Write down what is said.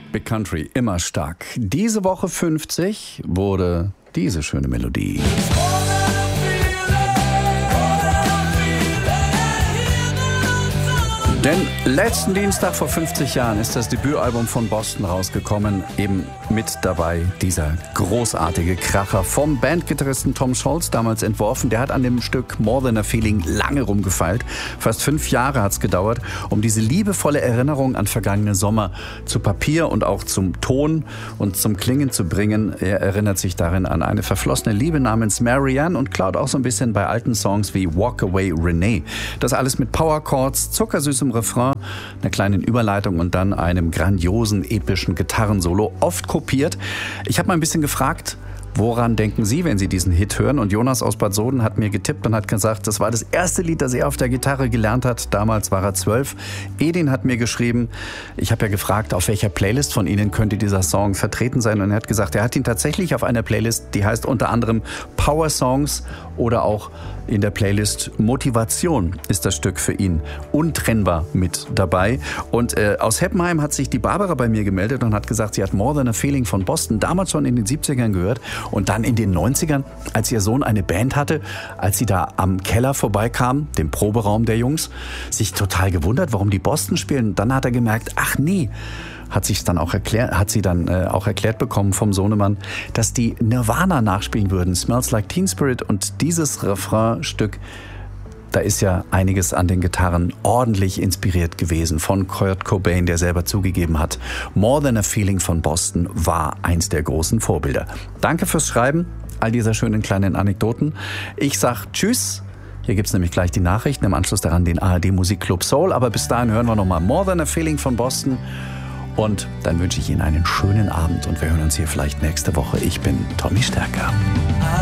Big Country, immer stark. Diese Woche 50 wurde diese schöne Melodie. Denn letzten Dienstag vor 50 Jahren ist das Debütalbum von Boston rausgekommen. Eben mit dabei dieser großartige Kracher vom Bandgitarristen Tom Scholz, damals entworfen. Der hat an dem Stück More Than a Feeling lange rumgefeilt. Fast 5 Jahre hat es gedauert, um diese liebevolle Erinnerung an vergangene Sommer zu Papier und auch zum Ton und zum Klingen zu bringen. Er erinnert sich darin an eine verflossene Liebe namens Marianne und klaut auch so ein bisschen bei alten Songs wie Walk Away Renee. Das alles mit Powerchords, zuckersüßem Refrain, einer kleinen Überleitung und dann einem grandiosen, epischen Gitarrensolo, oft kopiert. Ich habe mal ein bisschen gefragt, woran denken Sie, wenn Sie diesen Hit hören? Und Jonas aus Bad Soden hat mir getippt und hat gesagt, das war das erste Lied, das er auf der Gitarre gelernt hat. Damals war er 12. Edin hat mir geschrieben, ich habe ja gefragt, auf welcher Playlist von Ihnen könnte dieser Song vertreten sein? Und er hat gesagt, er hat ihn tatsächlich auf einer Playlist, die heißt unter anderem Power Songs oder auch in der Playlist Motivation ist das Stück für ihn untrennbar mit dabei. Und aus Heppenheim hat sich die Barbara bei mir gemeldet und hat gesagt, sie hat More Than a Feeling von Boston damals schon in den 70ern gehört und dann in den 90ern, als ihr Sohn eine Band hatte, als sie da am Keller vorbeikam, dem Proberaum der Jungs, sich total gewundert, warum die Boston spielen. Und dann hat er gemerkt, ach nee, hat sie dann auch erklärt bekommen vom Sohnemann, dass die Nirvana nachspielen würden, Smells Like Teen Spirit. Und dieses Refrainstück, da ist ja einiges an den Gitarren ordentlich inspiriert gewesen von Kurt Cobain, der selber zugegeben hat, More Than a Feeling von Boston war eins der großen Vorbilder. Danke fürs Schreiben all dieser schönen kleinen Anekdoten. Ich sag Tschüss. Hier gibt's nämlich gleich die Nachrichten, im Anschluss daran den ARD Musikclub Soul. Aber bis dahin hören wir nochmal More Than a Feeling von Boston. Und dann wünsche ich Ihnen einen schönen Abend und wir hören uns hier vielleicht nächste Woche. Ich bin Tommy Stärker.